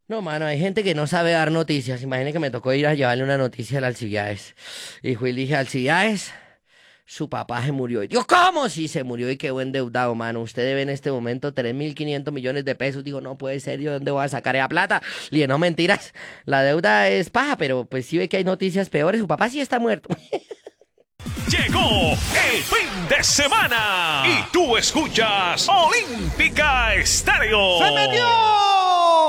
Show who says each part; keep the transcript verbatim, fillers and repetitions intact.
Speaker 1: No, mano, hay gente que no sabe dar noticias. Imagínate que me tocó ir a llevarle una noticia al Alcibiades. Y fui y le dije, Alcibiades, su papá se murió. Y digo, ¿cómo? Sí, se murió y quedó endeudado, mano. Usted debe en este momento tres mil quinientos millones de pesos. Digo, no puede ser, ¿yo dónde voy a sacar esa plata? Le dije, no, mentiras. La deuda es paja, pero pues sí ve que hay noticias peores. Su papá sí está muerto.
Speaker 2: Llegó el fin de semana y tú escuchas Olímpica Estéreo.
Speaker 3: ¡Se metió!